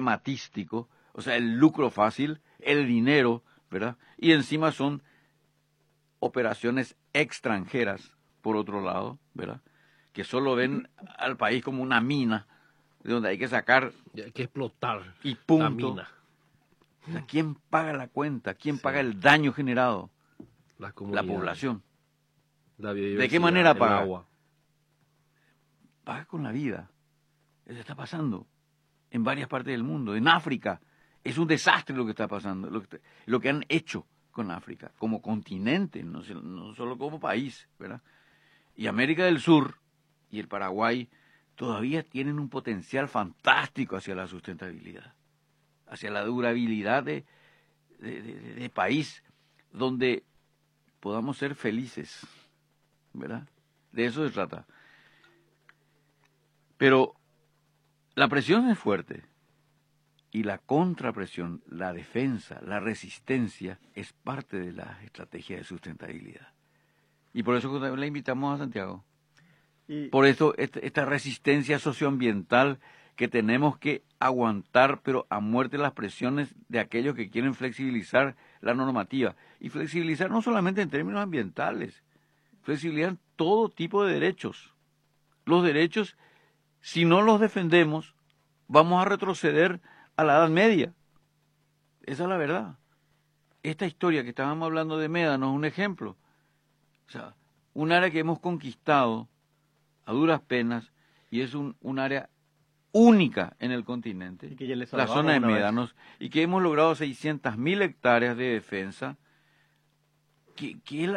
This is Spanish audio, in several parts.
crematístico, o sea, el lucro fácil, el dinero, ¿verdad? Y encima son operaciones extranjeras, por otro lado, ¿verdad? Que solo ven al país como una mina, de donde hay que sacar Y hay que explotar y punto. la mina. O sea, ¿quién paga la cuenta? ¿Quién paga el daño generado? Las La comunidades, población. la ¿De qué biodiversidad, manera el paga? agua. Paga con la vida. Eso está pasando en varias partes del mundo. En África es un desastre lo que está pasando, lo que han hecho con África, como continente, no solo como país, ¿verdad? Y América del Sur y el Paraguay todavía tienen un potencial fantástico hacia la sustentabilidad, hacia la durabilidad de país donde podamos ser felices, ¿verdad? De eso se trata. Pero la presión es fuerte y la contrapresión, la defensa, la resistencia es parte de la estrategia de sustentabilidad. Y por eso le invitamos a Santiago. Por eso esta resistencia socioambiental que tenemos que aguantar, pero a muerte las presiones de aquellos que quieren flexibilizar la normativa. Y flexibilizar no solamente en términos ambientales, flexibilizar en todo tipo de derechos. Los derechos, si no los defendemos, vamos a retroceder a la Edad Media. Esa es la verdad. Esta historia que estábamos hablando de Médano es un ejemplo. O sea, un área que hemos conquistado a duras penas y es un área única en el continente, y que ya la zona de Médanos, y que hemos logrado 600.000 hectáreas de defensa, que es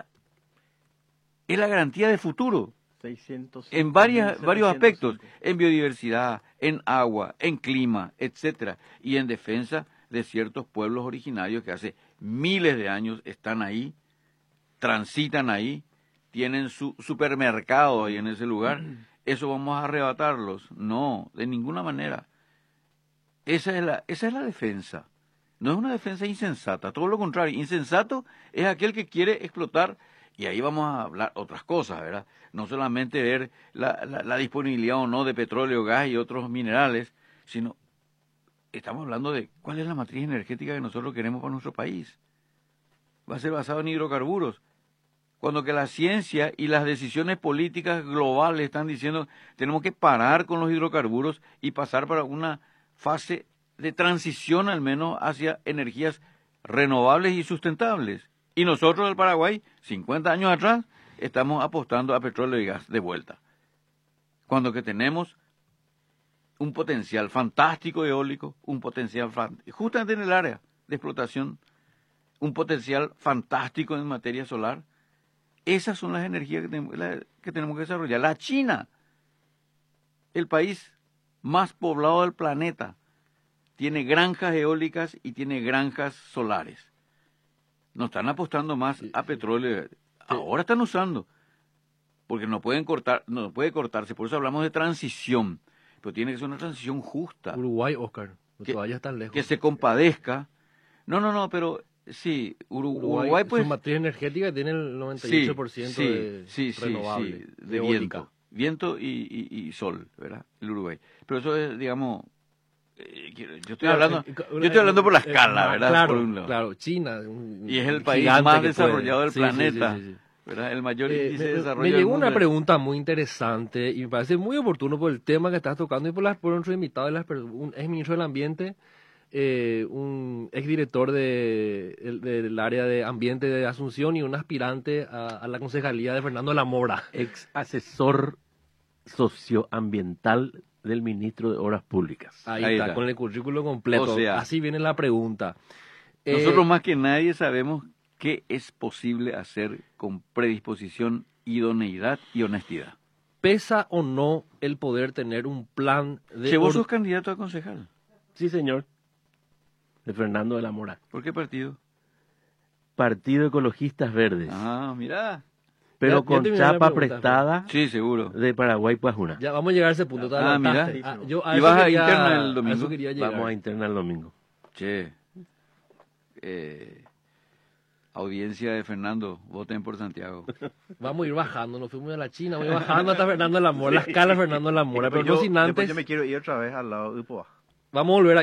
la garantía de futuro. 605, En varios aspectos, en biodiversidad, en agua, en clima, etcétera, y en defensa de ciertos pueblos originarios que hace miles de años están ahí, transitan ahí, tienen su supermercado ahí en ese lugar. ¿Eso vamos a arrebatarlos? No, de ninguna manera. Esa es la defensa. No es una defensa insensata, todo lo contrario. Insensato es aquel que quiere explotar, y ahí vamos a hablar otras cosas, ¿verdad? No solamente ver la disponibilidad o no de petróleo, gas y otros minerales, sino estamos hablando de cuál es la matriz energética que nosotros queremos para nuestro país. Va a ser basado en hidrocarburos. Cuando que la ciencia y las decisiones políticas globales están diciendo tenemos que parar con los hidrocarburos y pasar para una fase de transición al menos hacia energías renovables y sustentables. Y nosotros del Paraguay, 50 años atrás, estamos apostando a petróleo y gas de vuelta. Cuando que tenemos un potencial fantástico eólico, un potencial justamente en el área de explotación, un potencial fantástico en materia solar. Esas son las energías que tenemos que desarrollar. La China, el país más poblado del planeta, tiene granjas eólicas y tiene granjas solares. No están apostando más a petróleo. Ahora están usando, porque no puede cortarse. Por eso hablamos de transición. Pero tiene que ser una transición justa. Uruguay, Oscar, no te vayas tan lejos. Que se compadezca. No, pero sí, Uruguay pues... Su matriz energética tiene el 98% de renovable, de viento y sol, ¿verdad? El Uruguay. Pero eso es, digamos... yo estoy hablando por la escala, ¿verdad? Claro, por un lado. claro, China. Y es el país más desarrollado del planeta. Sí. ¿Verdad? El mayor índice de desarrollo Me del llegó mundo. una pregunta muy interesante y me parece muy oportuno por el tema que estás tocando y por nuestro invitado, un ex ministro del Ambiente, un ex director del área de ambiente de Asunción y un aspirante a la concejalía de Fernando de la Mora. Ex asesor socioambiental del ministro de Obras Públicas. Ahí está, con el currículo completo. O sea, así viene la pregunta. Nosotros más que nadie sabemos qué es posible hacer con predisposición, idoneidad y honestidad. ¿Pesa o no el poder tener un plan de... ¿Que vos sos candidato a concejal? Sí, señor. De Fernando de la Mora. ¿Por qué partido? Partido Ecologistas Verdes. Ah, mirá. Pero Ya con chapa prestada. Sí, seguro. De Paraguay Puajuna. Ya vamos a llegar a ese punto. Mirá. ¿Y vas a interna el domingo? Vamos a interna el domingo. Che. Audiencia de Fernando, voten por Santiago. Vamos a ir bajando, nos fuimos a la China, vamos a ir bajando hasta Fernando de la Mora, la escala Fernando de la Mora, pero no sin antes... Yo me quiero ir otra vez al lado de Upoa. Vamos a volver a